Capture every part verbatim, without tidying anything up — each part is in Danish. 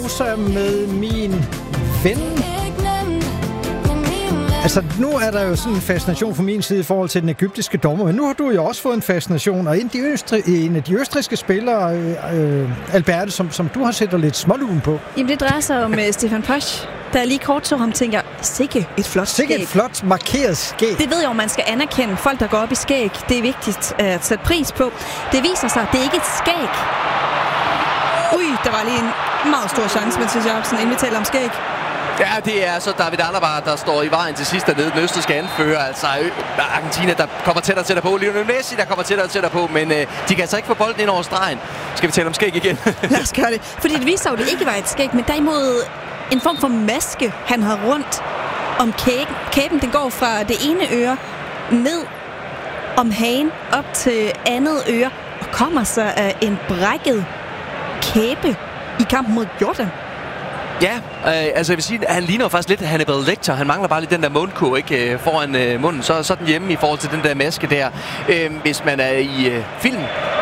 med min ven. Altså, nu er der jo sådan en fascination fra min side i forhold til den egyptiske dommer, men nu har du jo også fået en fascination, og en af de, østri- en af de østrigske spillere, øh, Alberte, som, som du har set dig lidt smålugen på. Jamen, det drejer sig om uh, Stefan Posch, da jeg lige kort så ham, tænker, sikke et flot skæg. Sikke et flot markeret skæg. Det ved jeg jo, man skal anerkende. Folk, der går op i skæg, det er vigtigt at sætte pris på. Det viser sig, det er ikke et skæg. Ui, der var lige en meget stor chance, mens Jacobsen, inden vi taler om skæg. Ja, det er så David Alaba, der står i vejen til sidst dernede. Den østrigske anfører, altså Argentina, der kommer tættere og tættere på. Lionel Messi, der kommer tættere og tættere på, men øh, de kan altså ikke få bolden ind over stregen. Skal vi tale om skæg igen? Lad os gøre det. Fordi det viser jo, det ikke var et skæg, men derimod en form for maske, han har rundt om kæben. Kæben, den går fra det ene øre ned om hagen op til andet øre og kommer så af en brækket kæbe i kampen mod Jordan. Ja, øh, altså jeg vil sige, at han ligner faktisk lidt Hannibal Lecter. Han mangler bare lidt den der mundkurv, ikke, foran øh, munden. Så, så er den hjemme i forhold til den der maske der, øh, hvis man er i øh, film.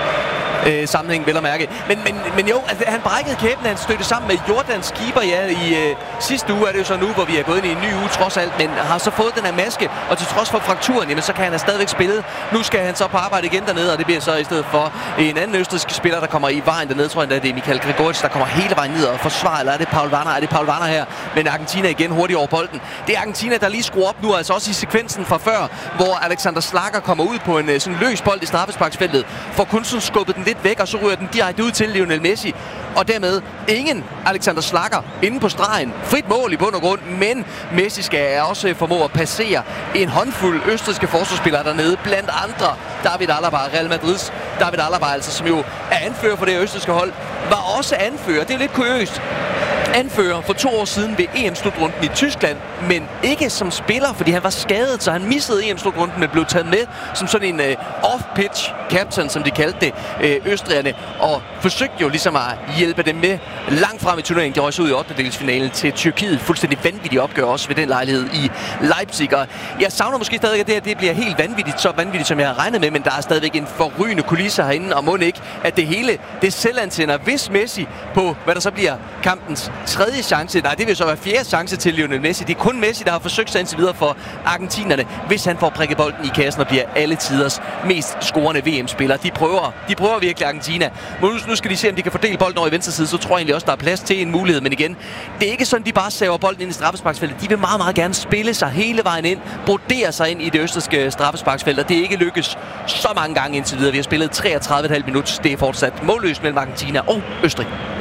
Øh, sammenhæng, vel at mærke. Men, men, men jo, altså, han brækkede kæben, han stødte sammen med Jordans keeper, ja, i øh, sidste uge er det jo så nu, hvor vi er gået ind i en ny uge trods alt, men har så fået den her maske, og til trods for frakturen, jamen så kan han da stadigvæk spille. Nu skal han så på arbejde igen dernede, og det bliver så i stedet for en anden østrigsk spiller, der kommer i vejen dernede, tror jeg, det er Mikhail Grigoric, der kommer hele vejen ned og forsvarer, eller er det Paul Warner? Er det Paul Warner her? Men Argentina igen hurtigt over bolden. Det er Argentina, der lige skruer op nu, altså også i sekvensen fra før, hvor Alexander Schlager kommer ud på en sådan løs bold i straffesparksfeltet, får kun sådan skubbet den lidt væk, og så ryger den direkte ud til Lionel Messi. Og dermed ingen Alexander Schlager inde på stregen. Frit mål i bund og grund, men Messi skal også formå at passere en håndfuld østrigske forsvarsspillere dernede, blandt andre David Alaba, Real Madrids David Alaba, altså, som jo er anfører for det østrigske hold, var også anfører. Det er lidt kuriøst. Anfører for to år siden ved E M-slutrunden i Tyskland, men ikke som spiller, fordi han var skadet, så han missede E M-slutrunden, men blev taget med som sådan en uh, off-pitch captain, som de kaldte det, uh, østrigerne, og forsøgte jo ligesom at hjælpe dem med langt frem i turneringen. De røg så ud i ottendedelsfinalen til Tyrkiet. Fuldstændig vanvittigt opgør også ved den lejlighed i Leipzig. Og jeg savner måske stadig, at det her det bliver helt vanvittigt, så vanvittigt, som jeg har regnet med, men der er stadigvæk en forrygende kulisse herinde, og må ikke, at det hele, det selvantænder, hvis Messi på, hvad der så bliver kampens tredje chance, nej, det vil så være fjerde chance til Lionel Messi. Det er kun Messi, der har forsøgt sig indtil videre for argentinerne, hvis han får prikket bolden i kassen og bliver alle tiders mest scorende V M-spiller. De prøver, de prøver virkelig Argentina. Men nu skal de se, om de kan fordele bolden over i venstre side, så tror jeg egentlig også, der er plads til en mulighed. Men igen, det er ikke sådan, de bare saver bolden ind i straffesparksfeltet. De vil meget, meget gerne spille sig hele vejen ind, brodere sig ind i det østrigske straffesparksfelt, og det er ikke lykkes så mange gange indtil videre. Vi har spillet treogtredive komma fem minutter. Det er fortsat målløst mellem Argentina og Østrig.